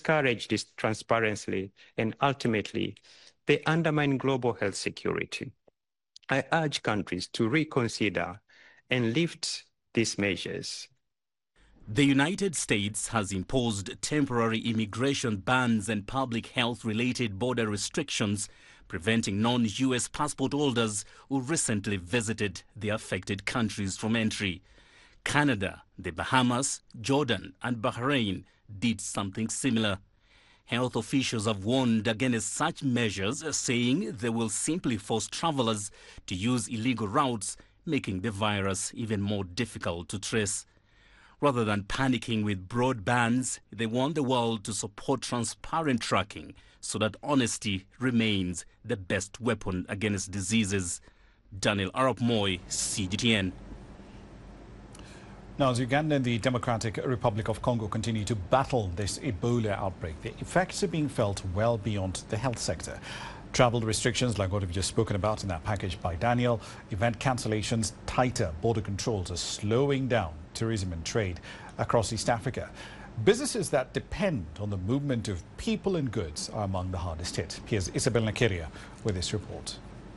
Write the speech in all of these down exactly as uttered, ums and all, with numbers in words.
discourage this transparency, and ultimately, they undermine global health security. I urge countries to reconsider and lift these measures. The United States has imposed temporary immigration bans and public health-related border restrictions, preventing non-U S passport holders who recently visited the affected countries from entry. Canada, the Bahamas, Jordan and Bahrain did something similar. Health officials have warned against such measures, saying they will simply force travelers to use illegal routes, making the virus even more difficult to trace. Rather than panicking with broad bans, they want the world to support transparent tracking so that honesty remains the best weapon against diseases. Daniel Arap Moi, C G T N. Now, as Uganda and the Democratic Republic of Congo continue to battle this Ebola outbreak, the effects are being felt well beyond the health sector. Travel restrictions, like what we've just spoken about in that package by Daniel, event cancellations, tighter border controls are slowing down tourism and trade across East Africa. Businesses that depend on the movement of people and goods are among the hardest hit. Here's Isabel Nakiria with this report.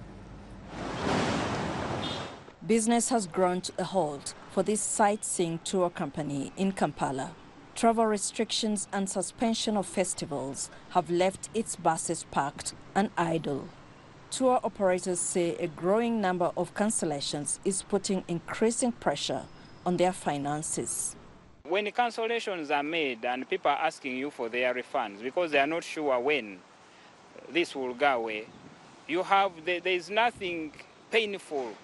Business has ground to a halt for this sightseeing tour company in Kampala. Travel restrictions and suspension of festivals have left its buses parked and idle. Tour operators say a growing number of cancellations is putting increasing pressure on their finances. When cancellations are made and people are asking you for their refunds because they are not sure when this will go away, you have the, there is nothing painful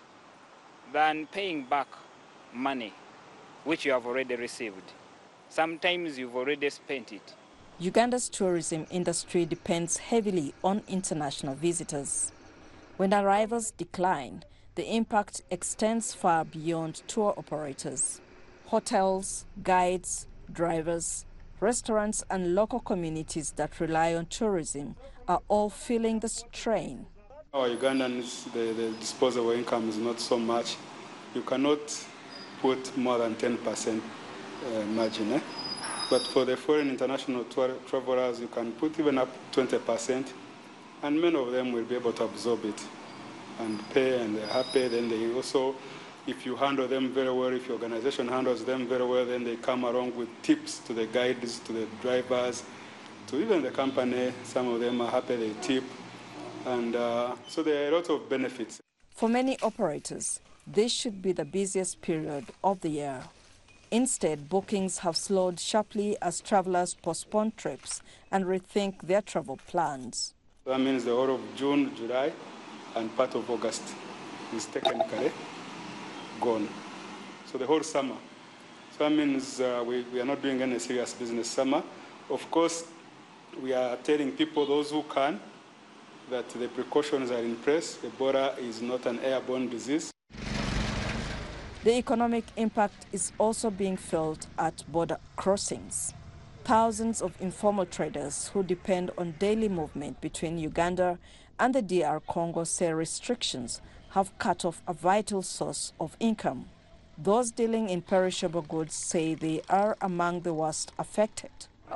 than paying back money which you have already received. Sometimes you've already spent it. Uganda's tourism industry depends heavily on international visitors. When arrivals decline, the impact extends far beyond tour operators. Hotels, guides, drivers, restaurants and local communities that rely on tourism are all feeling the strain. Our Ugandans, the, the disposable income is not so much. You cannot put more than ten percent uh, margin. Eh? But for the foreign international tour travelers, you can put even up twenty percent, and many of them will be able to absorb it and pay, and they're happy. Then they also, if you handle them very well, if your organization handles them very well, then they come along with tips to the guides, to the drivers, to even the company. Some of them are happy, they tip. And uh, so there are a lot of benefits. For many operators, this should be the busiest period of the year. Instead, bookings have slowed sharply as travelers postpone trips and rethink their travel plans. That means the whole of June, July, and part of August is technically gone. So the whole summer. So that means uh, we, we are not doing any serious business summer. Of course, we are telling people, those who can, that the precautions are in place. Ebola is not an airborne disease. The economic impact is also being felt at border crossings. Thousands of informal traders who depend on daily movement between Uganda and the D R Congo say restrictions have cut off a vital source of income. Those dealing in perishable goods say they are among the worst affected.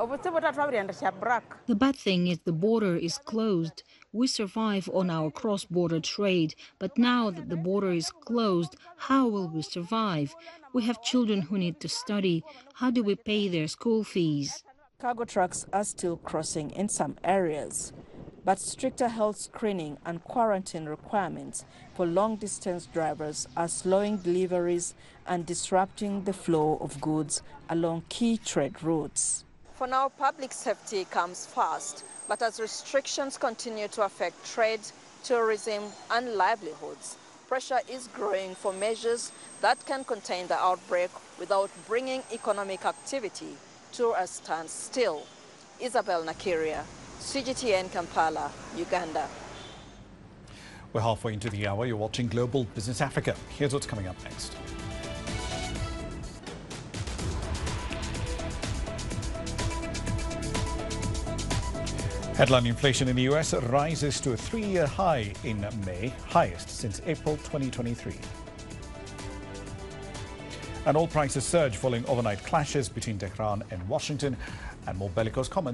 The bad thing is the border is closed. We survive on our cross-border trade, but now that the border is closed, how will we survive? We have children who need to study. How do we pay their school fees? Cargo trucks are still crossing in some areas, but stricter health screening and quarantine requirements for long-distance drivers are slowing deliveries and disrupting the flow of goods along key trade routes. For now, public safety comes first, but as restrictions continue to affect trade, tourism and livelihoods, pressure is growing for measures that can contain the outbreak without bringing economic activity to a standstill. Isabel Nakiria, C G T N Kampala, Uganda. We're halfway into the hour. You're watching Global Business Africa. Here's what's coming up next. Headline inflation in the U S rises to a three-year high in May, highest since April twenty twenty-three. And oil prices surge following overnight clashes between Tehran and Washington, and more bellicose comments.